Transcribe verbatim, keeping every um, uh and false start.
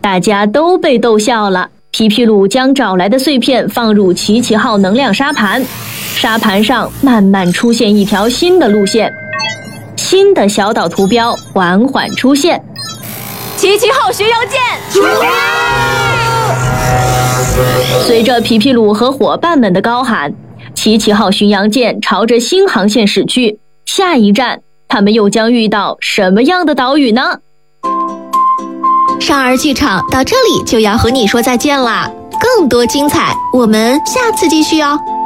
大家都被逗笑了。皮皮鲁将找来的碎片放入奇奇号能量沙盘，沙盘上慢慢出现一条新的路线，新的小岛图标缓缓出现。 奇奇号巡洋舰出来！ 随着皮皮鲁和伙伴们的高喊，奇奇号巡洋舰朝着新航线驶去。下一站，他们又将遇到什么样的岛屿呢？ 少儿剧场到这里就要和你说再见啦，更多精彩我们下次继续哦。